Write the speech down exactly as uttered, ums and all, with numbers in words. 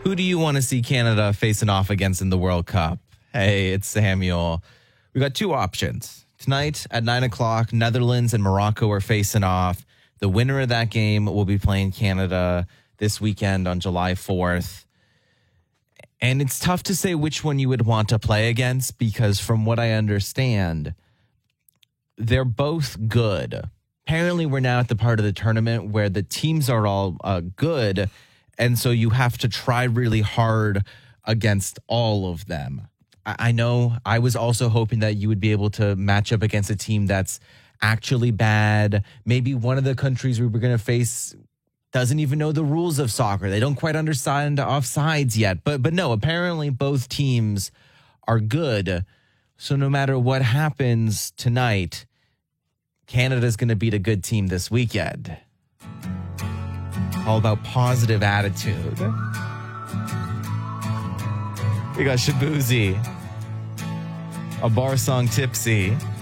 Who do you want to see Canada facing off against in the World Cup? Hey, it's Samuel. We got two options. Tonight at nine o'clock, Netherlands and Morocco are facing off. The winner of that game will be playing Canada this weekend on July fourth. And it's tough to say which one you would want to play against because from what I understand, they're both good. Apparently, we're now at the part of the tournament where the teams are all uh, good, and so you have to try really hard against all of them. I, I know I was also hoping that you would be able to match up against a team that's actually bad. Maybe one of the countries we were going to face doesn't even know the rules of soccer. They don't quite understand offsides yet. But but no, apparently both teams are good. So no matter what happens tonight, Canada's going to beat a good team this weekend. All about positive attitude. We got Shabuzi, a bar song Tipsy.